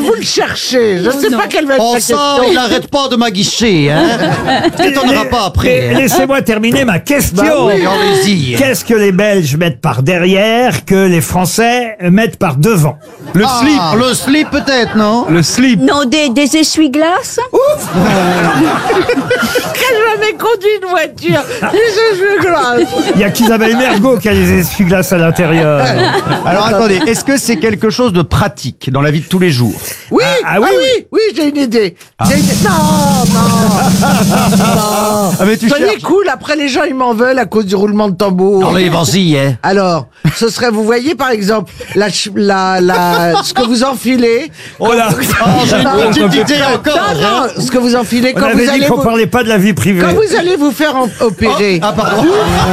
vous le cherchez. Je ne sais pas quelle va être la question. Il n'arrête pas de m'aguicher, hein. Tu t'étonneras pas après. Laissez-moi terminer ma question. Bah oui, allez-y. Qu'est-ce que les Belges mettent par derrière que les Français mettent par devant? Le slip peut-être, non? Le slip. Non, des essuie-glaces. Quelle jamais conduit une voiture. Les cheveux glaces. Il y a qu'Isabelle Mergo qui a les essuie-glaces à l'intérieur. Alors attendez, est-ce que c'est quelque chose de pratique dans la vie de tous les jours? Oui, oui. j'ai une idée. J'ai une idée. Non. Ah mais tu Soyez cherches. cool, après les gens ils m'en veulent à cause du roulement de tambour. Allez, vas-y, hein. Alors, ce serait, vous voyez par exemple, ce que vous enfilez. Oh là. J'ai une petite idée encore. Non, ce que vous enfilez On quand avait vous dit allez qu'on parlait pas de la vie privée. quand vous allez vous faire opérer. Ah pardon.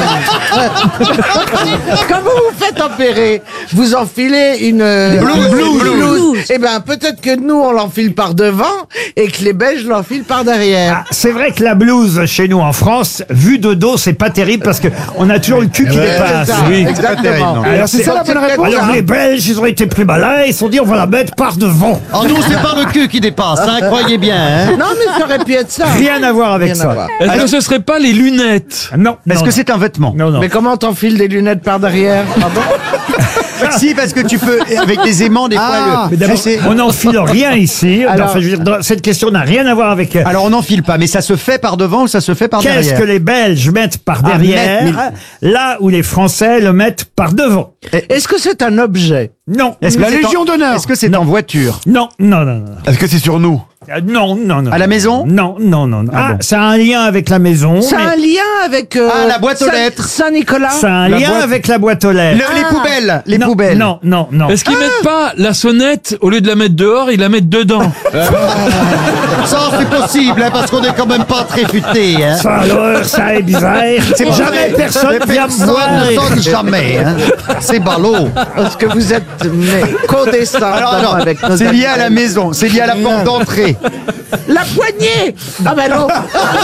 Quand vous vous faites opérer, vous enfilez une blouse. Eh ben peut-être que nous on l'enfile par devant et que les Belges l'enfilent par derrière. Ah, c'est vrai que la blouse chez nous en France, vue de dos, c'est pas terrible parce que on a toujours le cul qui dépasse. C'est ça, Oui. exactement. Alors c'est ça la bonne réponse. Alors les Belges, ils ont été plus malins, ils se sont dit on va la mettre par devant. En nous, c'est pas le cul qui dépasse, hein, croyez bien, hein. Non mais ça aurait pu être ça. Rien à voir avec Rien à ça. voir. Est-ce que ce serait pas les lunettes? Non. Est-ce non, que c'est un vêtement? non, non. Mais comment t'enfiles des lunettes par derrière? Pardon. Si, parce que tu peux, avec des aimants, des fois, Mais d'abord, on n'enfile rien ici. Alors- Enfin, je veux dire, cette question n'a rien à voir avec. Alors on n'enfile pas, mais ça se fait par devant ou ça se fait par Qu'est-ce derrière? que les Belges mettent par derrière, là où les Français le mettent par devant? Est-ce que c'est un objet? Non. Est-ce que La c'est Légion d'honneur. Est-ce que c'est en voiture? Non, non, non, non. Est-ce que c'est sur nous? Non, non, non. À la maison? Non, non, non. non. Ah bon. Ça a un lien avec la maison. Ça a un mais lien avec la boîte aux lettres. Saint-Nicolas. ça a un La lien boîte- avec la boîte aux lettres. Les poubelles, les non, poubelles. Non, non, non. Est-ce qu'ils mettent pas la sonnette, au lieu de la mettre dehors, ils la mettent dedans? Ça c'est possible, hein, parce qu'on est quand même pas très futé, hein. Ça alors, ça est bizarre. Jamais personne vient me voir. ne sonne jamais, hein. C'est ballot. Parce que vous êtes condescendant avec nos c'est lié à amis. la maison, c'est lié à la porte d'entrée. La poignée. Ah ben non.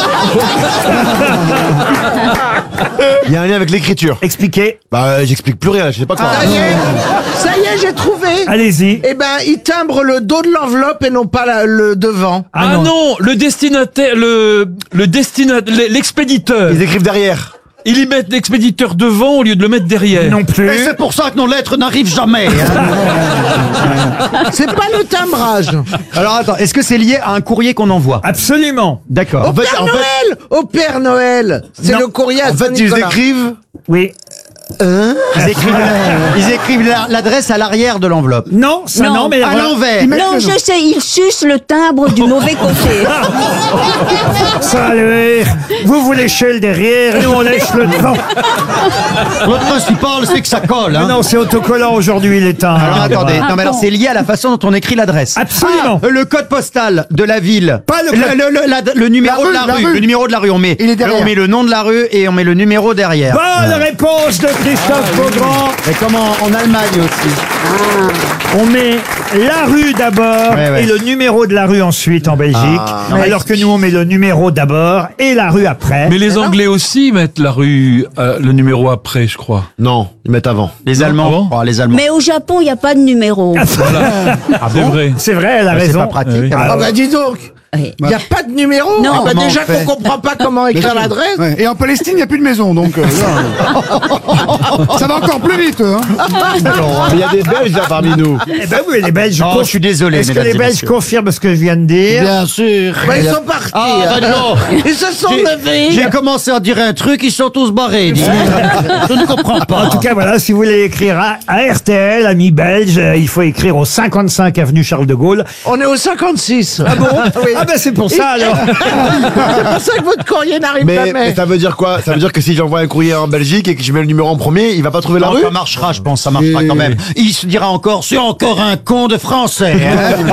Il y a un lien avec l'écriture. Expliquez. Bah, j'explique plus rien, je sais pas quoi. Ça y est, j'ai trouvé. Allez-y. Eh ben, il timbre le dos de l'enveloppe et non pas le devant. Ah non, le destinataire, l'expéditeur. Ils écrivent derrière. Ils y mettent l'expéditeur devant au lieu de le mettre derrière. Non plus. Et c'est pour ça que nos lettres n'arrivent jamais, hein. C'est pas le timbrage. Alors attends, est-ce que c'est lié à un courrier qu'on envoie? Absolument. D'accord. Au Père Noël. Au Père Noël. C'est Non. le courrier à En fait, ils Saint-Nicolas. écrivent. Oui. Ils écrivent l'adresse à l'arrière de l'enveloppe. Non, ça non, Non. mais À l'envers. Non, je sais, il suce le timbre du mauvais côté. ça, allez. Vous vous léchez le derrière, nous on lèche le devant. Le principal, c'est que ça colle, Mais hein. non, c'est autocollant aujourd'hui, les temps. Alors attendez, non mais alors c'est lié à la façon dont on écrit l'adresse. Absolument. Le code postal de la ville. Pas le code- le numéro La de la rue, la rue. rue. Le numéro de la rue, on met. Il est derrière. On met le nom de la rue et on met le numéro derrière. Bonne réponse de Christophe Beaugrand. Et comment en Allemagne aussi. On met la rue d'abord Ouais, ouais. et le numéro de la rue ensuite en Belgique. Alors que nous, on met le numéro d'abord et la rue après. Mais les Anglais aussi mettent la rue, le numéro après, je crois. Non, ils mettent avant. Les Allemands. Ah bon Oh, les Allemands. Mais au Japon, il n'y a pas de numéro. C'est vrai. C'est vrai, elle a C'est raison. pas pratique. oui. hein. Ah bah dis donc. Oui. Il n'y a pas de numéro. Non. Ah bah Comment déjà on fait qu'on comprend pas comment écrire l'adresse. Ouais. Et en Palestine, il n'y a plus de maison, donc là, ça va encore plus vite. Hein. Il y a des Belges là parmi nous. Eh ben oui, les Belges. Oh, je suis désolé, Est-ce que mesdames les et Belges messieurs. confirment ce que je viens de dire? Bien sûr. Bah, ils sont partis. Ah, bah, dis donc. Ils se sont levés. J'ai commencé à dire un truc, ils sont tous barrés. dis. Je ne comprends pas. En tout cas, voilà, si vous voulez écrire à RTL, amis belges, il faut écrire au 55 avenue Charles de Gaulle. On est au 56. Ah bon Oui. Ah ben c'est pour ça alors. C'est pour ça que votre courrier n'arrive Mais jamais. ça veut dire quoi? Ça veut dire que si j'envoie un courrier en Belgique et que je mets le numéro en premier, il va pas trouver la Non, rue? ça marchera, je pense, ça marchera quand même. Il se dira encore, c'est encore un con de français. hein.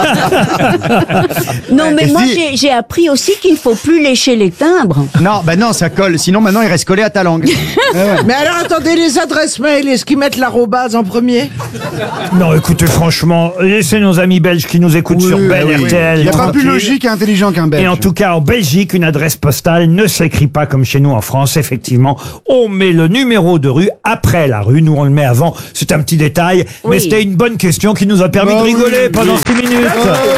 Non, mais Et moi, si- j'ai appris aussi qu'il ne faut plus lécher les timbres. Non, bah non, ça colle. Sinon, maintenant, il reste collé à ta langue. Mais alors attendez, les adresses mail, est-ce qu'ils mettent l'arrobase en premier? Non, écoutez, franchement, laissez nos amis belges qui nous écoutent sur Belle oui. RTL. Il n'y a pas plus le logique et intelligent qu'un Belge. Et en tout cas, en Belgique, une adresse postale ne s'écrit pas comme chez nous en France. Effectivement, on met le numéro de rue après la rue. Nous, on le met avant. C'est un petit détail, mais c'était une bonne question qui nous a permis de rigoler pendant 6 minutes.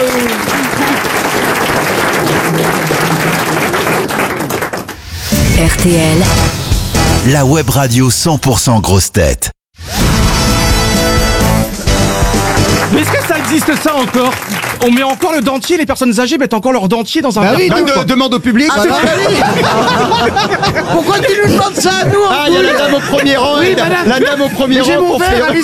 RTL, la web radio 100% grosse tête. Mais est-ce que ça existe ça encore? On met encore le dentier, les personnes âgées mettent encore leur dentier dans un carton, quoi. Demande au public. Pourquoi tu nous demandes ça à nous? Ah, il y a la dame au premier rang. Oui, madame. La dame au premier J'ai rang mon pour verre, faire.